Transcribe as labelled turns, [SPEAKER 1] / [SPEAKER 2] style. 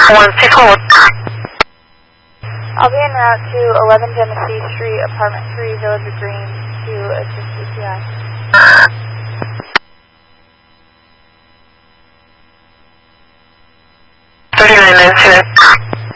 [SPEAKER 1] 6 hold.
[SPEAKER 2] I'll be en route to 11 Genesee Street, Apartment 3, Village of Green, to assist ETI.
[SPEAKER 1] 39 minutes here.